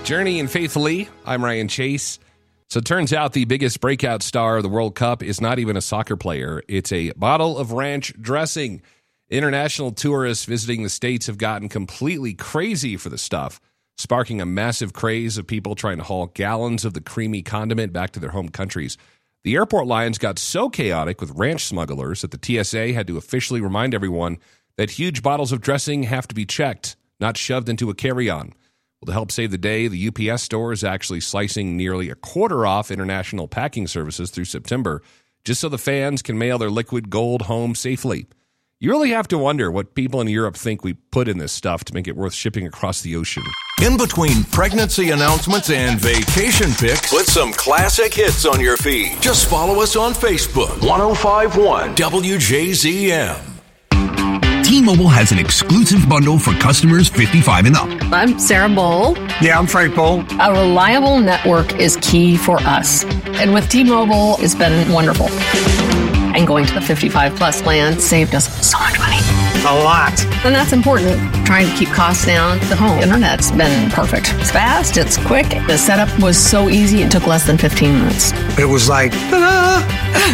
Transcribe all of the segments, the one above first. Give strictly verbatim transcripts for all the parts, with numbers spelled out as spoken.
Journey and Faithfully. I'm Ryan Chase. So it turns out the biggest breakout star of the World Cup is not even a soccer player. It's a bottle of ranch dressing. International tourists visiting the States have gotten completely crazy for the stuff, sparking a massive craze of people trying to haul gallons of the creamy condiment back to their home countries. The airport lines got so chaotic with ranch smugglers that the T S A had to officially remind everyone that huge bottles of dressing have to be checked, not shoved into a carry-on. Well, to help save the day, the U P S store is actually slicing nearly a quarter off international packing services through September, just so the fans can mail their liquid gold home safely. You really have to wonder what people in Europe think we put in this stuff to make it worth shipping across the ocean. In between pregnancy announcements and vacation pics, put some classic hits on your feed. Just follow us on Facebook. ten fifty-one W J Z M. T-Mobile has an exclusive bundle for customers fifty-five and up. I'm Sarah Bowl. Yeah, I'm Frank Bowl. A reliable network is key for us. And with T-Mobile, it's been wonderful. And going to the fifty-five plus plan saved us so much money. A lot. And that's important. Trying to keep costs down. The home internet's been perfect. It's fast, it's quick. The setup was so easy, it took less than fifteen minutes. It was like, ta-da!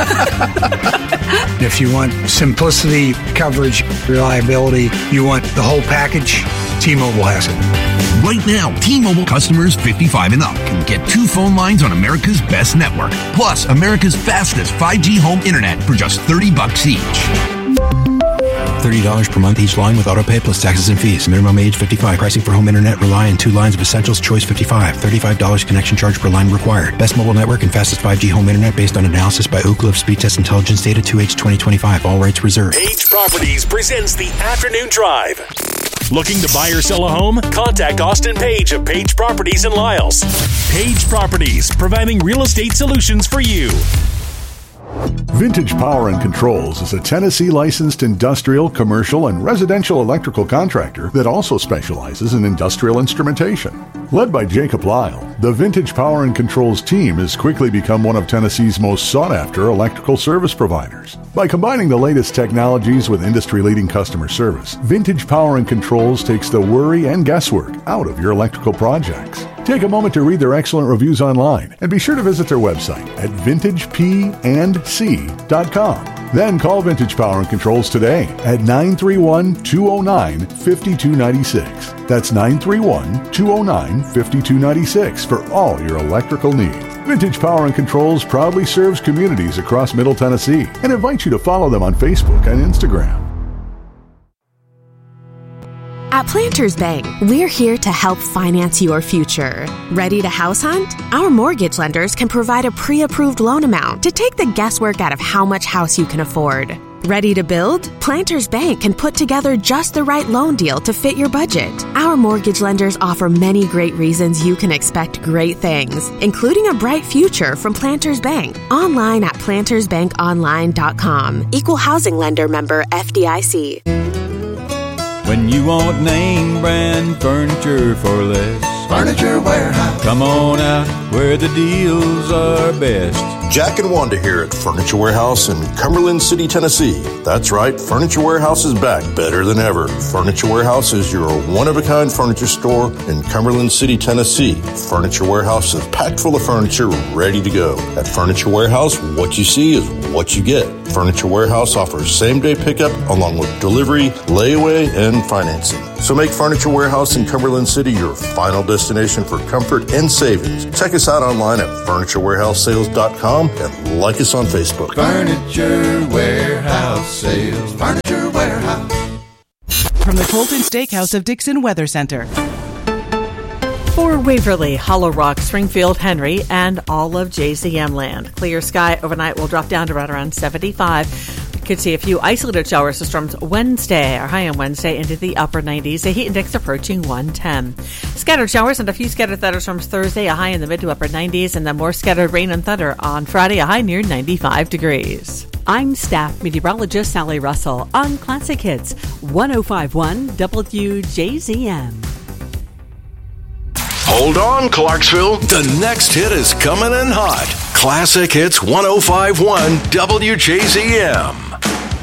If you want simplicity, coverage, reliability, you want the whole package, T-Mobile has it. Right now, T-Mobile customers fifty-five and up can get two phone lines on America's best network, plus America's fastest five G home internet for just thirty bucks each. thirty dollars per month each line with autopay plus taxes and fees. Minimum age fifty-five. Pricing for home internet rely on two lines of Essentials Choice fifty-five. thirty-five dollars connection charge per line required. Best mobile network and fastest five G home internet based on analysis by Ookla of Speed Test Intelligence data two H twenty twenty-five. All rights reserved. Page Properties presents the Afternoon Drive. Looking to buy or sell a home? Contact Austin Page of Page Properties in Lyles. Page Properties, providing real estate solutions for you. Vintage Power and Controls is a Tennessee licensed industrial, commercial, and residential electrical contractor that also specializes in industrial instrumentation. Led by Jacob Lyle, the Vintage Power and Controls team has quickly become one of Tennessee's most sought-after electrical service providers. By combining the latest technologies with industry-leading customer service, Vintage Power and Controls takes the worry and guesswork out of your electrical projects. Take a moment to read their excellent reviews online and be sure to visit their website at vintage p and c dot com. Then call Vintage Power and Controls today at nine three one, two oh nine, five two nine six. That's nine three one, two oh nine, five two nine six for all your electrical needs. Vintage Power and Controls proudly serves communities across Middle Tennessee and invites you to follow them on Facebook and Instagram. At Planters Bank, we're here to help finance your future. Ready to house hunt? Our mortgage lenders can provide a pre-approved loan amount to take the guesswork out of how much house you can afford. Ready to build? Planters Bank can put together just the right loan deal to fit your budget. Our mortgage lenders offer many great reasons you can expect great things, including a bright future from Planters Bank. Online at planters bank online dot com. Equal housing lender member F D I C. When you want name brand furniture for less, Furniture Warehouse. Come on out where the deals are best. Jack and Wanda here at Furniture Warehouse in Cumberland City, Tennessee. That's right, Furniture Warehouse is back better than ever. Furniture Warehouse is your one-of-a-kind furniture store in Cumberland City, Tennessee. Furniture Warehouse is packed full of furniture ready to go. At Furniture Warehouse, what you see is what you get. Furniture Warehouse offers same-day pickup along with delivery, layaway, and financing. So make Furniture Warehouse in Cumberland City your final destination for comfort and savings. Check us out online at furniture warehouse sales dot com and like us on Facebook. Furniture Warehouse Sales. Furniture Warehouse. From the Colton Steakhouse of Dixon Weather Center. For Waverly, Hollow Rock, Springfield, Henry, and all of J Z M land. Clear sky overnight will drop down to right around seventy-five. We could see a few isolated showers or storms Wednesday, our high on Wednesday, into the upper nineties. The heat index approaching one ten. Scattered showers and a few scattered thunderstorms Thursday, a high in the mid to upper nineties, and then more scattered rain and thunder on Friday, a high near ninety-five degrees. I'm staff meteorologist Sally Russell on Classic Hits one oh five point one W J Z M. Hold on, Clarksville. The next hit is coming in hot. Classic Hits one oh five point one W J Z M.